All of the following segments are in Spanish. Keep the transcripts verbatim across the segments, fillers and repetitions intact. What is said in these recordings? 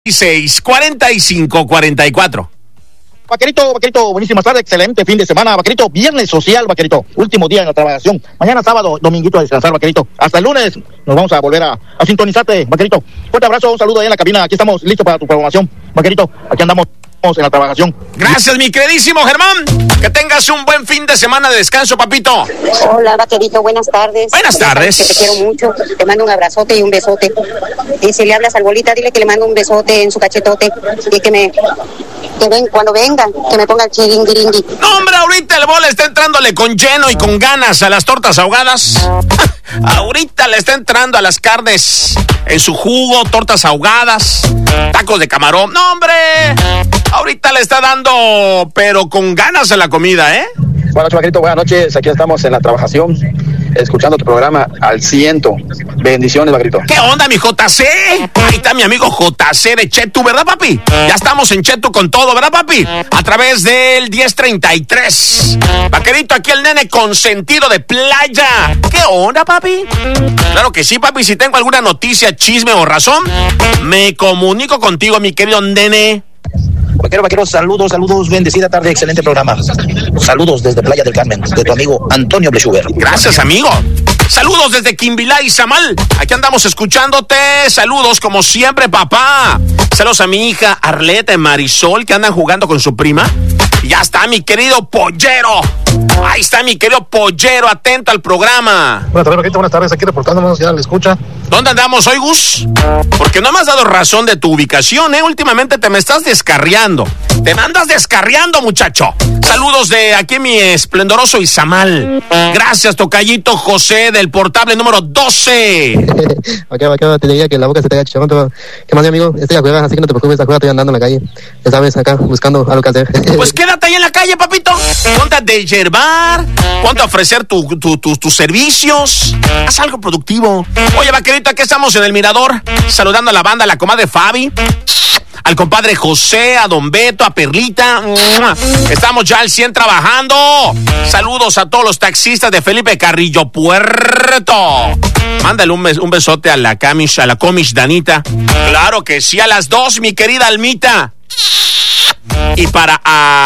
seis, cuarenta y cinco, cuarenta y cuatro. Vaquerito, Vaquerito, buenísimas tardes, excelente fin de semana, Vaquerito, viernes social, Vaquerito, último día en la trabajación, mañana sábado, dominguito a descansar, Vaquerito, hasta el lunes nos vamos a volver a, a sintonizarte, Vaquerito, fuerte abrazo, un saludo ahí en la cabina, aquí estamos listos para tu programación, Vaquerito, aquí andamos en la trabajación. Gracias, mi queridísimo Germán, que tengas un buen fin de semana de descanso, papito. Hola, Vaquerito, buenas tardes. Buenas tardes. Que te quiero mucho, te mando un abrazote y un besote. Y si le hablas al Bolita, dile que le mando un besote en su cachetote y que me, que ven, cuando venga, que me ponga el chiringuiringui. No, hombre, ahorita el Bola está entrándole con lleno y con ganas a las tortas ahogadas. Ahorita le está entrando a las carnes en su jugo, tortas ahogadas, tacos de camarón. No, hombre, ahorita le está dando, pero con ganas a la comida, ¿eh? Buenas noches, Vaquerito, buenas noches, aquí estamos en la trabajación, escuchando tu programa al ciento. Bendiciones, Vaquerito. ¿Qué onda, mi J C? Ahí está mi amigo J C de Chetu, ¿verdad, papi? Ya estamos en Chetu con todo, ¿verdad, papi? A través del diez treinta y tres. Vaquerito, aquí el nene consentido de playa. ¿Qué onda, papi? Claro que sí, papi. Si tengo alguna noticia, chisme o razón, me comunico contigo, mi querido nene. Vaquero, vaquero, saludos, saludos, bendecida tarde, excelente programa. Saludos desde Playa del Carmen, de tu amigo Antonio Blechuber. Gracias, amigo. Saludos desde Quimbilá y Zamal. Aquí andamos escuchándote. Saludos como siempre, papá. Saludos a mi hija Arleta y Marisol, que andan jugando con su prima. Ya está mi querido Pollero. Ahí está mi querido Pollero, atento al programa. Buenas tardes, Vaquerito, buenas tardes, aquí reportándonos, ya le escucha. ¿Dónde andamos hoy, Gus? Porque no me has dado razón de tu ubicación, ¿eh? Últimamente te me estás descarriando. Te me andas descarriando, muchacho. Saludos de aquí mi esplendoroso Izamal. Gracias, tocallito José del portable número doce. Vaquero, vaquero, te diría que la boca se te haga chicharrón, pero ¿qué más, amigo? Estoy a jugar, así que no te preocupes, a jugar, estoy andando en la calle. Ya sabes, acá, buscando algo que hacer. Pues quédate ahí en la calle, papito. Ponte a deyerbar, ponte a ofrecer tu, tu, tu, tus servicios. Haz algo productivo. Oye, Vaquerito, aquí estamos en el Mirador, saludando a la banda, a la comadre Fabi, al compadre José, a Don Beto, a Perlita. Estamos ya al cien trabajando. Saludos a todos los taxistas de Felipe Carrillo Puerto. Mándale un, bes- un besote a la Camish, a la Comish Danita. Claro que sí, a las dos, mi querida Almita. Y para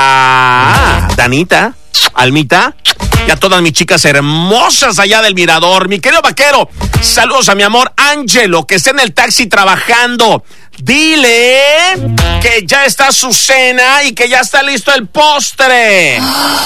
a Danita, Almita, y a todas mis chicas hermosas allá del Mirador. Mi querido Vaquero, saludos a mi amor Ángelo, que está en el taxi trabajando. Dile que ya está su cena y que ya está listo el postre.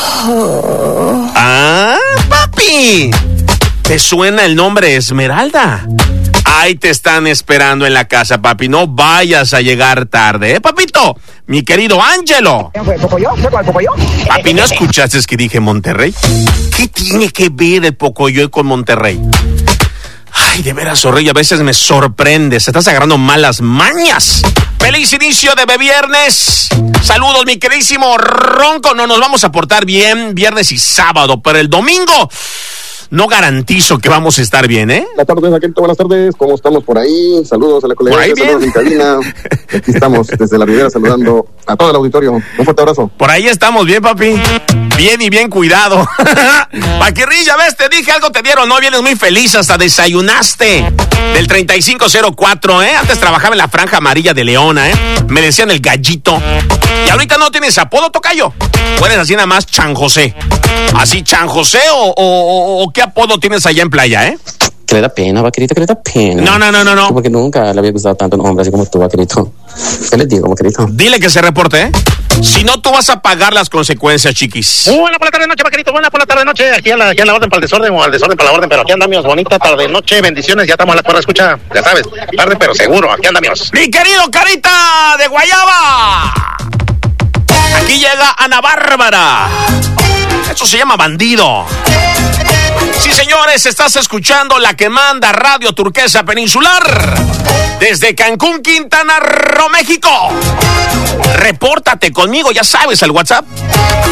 Ah, papi, ¿te suena el nombre Esmeralda? Ahí te están esperando en la casa, papi. No vayas a llegar tarde, ¿eh, papito? Mi querido Ángelo. Papi, ¿no escuchaste que dije Monterrey? ¿Qué tiene que ver el Pocoyoy con Monterrey? Ay, de veras, Zorrillo, a veces me sorprendes. Estás agarrando malas mañas. ¡Feliz inicio de viernes! Saludos, mi queridísimo Ronco. No nos vamos a portar bien viernes y sábado, pero el domingo no garantizo que vamos a estar bien, ¿eh? Buenas tardes, Vaquerito, buenas tardes. ¿Cómo estamos por ahí? Saludos a la colega, saludos en cabina. Aquí estamos desde la Ribera saludando a todo el auditorio. Un fuerte abrazo. Por ahí estamos bien, papi. Bien y bien cuidado. Paquirrilla, ves, te dije algo, te dieron, no vienes muy feliz, hasta desayunaste. Del treinta y cinco cero cuatro, ¿eh? Antes trabajaba en la Franja Amarilla de Leona, ¿eh? Me decían el gallito. Y ahorita no tienes apodo, tocayo. Puedes así nada más Chan José. ¿Así Chan José o, o, o, o qué apodo tienes allá en playa, eh? Que le da pena, Vaquerito, que le da pena. No, no, no, no, no. Porque nunca le había gustado tanto un hombre así como tú, Vaquerito. ¿Qué les digo, Vaquerito? Dile que se reporte, ¿eh? Si no, tú vas a pagar las consecuencias, chiquis. Buena por la tarde noche, Vaquerito, buena por la tarde noche, aquí a la, aquí a la orden para el desorden o al desorden para la orden, pero aquí andamos, bonita tarde noche, bendiciones, ya estamos a la cuerda, escucha, ya sabes, tarde pero seguro, aquí andamos. Mi querido Carita de Guayaba. Aquí llega Ana Bárbara. Eso se llama bandido. Sí, señores, estás escuchando la que manda Radio Turquesa Peninsular desde Cancún, Quintana Roo, México. Repórtate conmigo, ya sabes, al WhatsApp